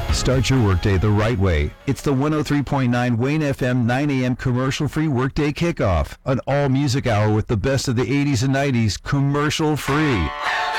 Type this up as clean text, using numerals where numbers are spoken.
Start your workday the right way. It's the 103.9 Wayne FM 9 a.m. commercial-free workday kickoff. An all-music hour with the best of the 80s and 90s commercial-free.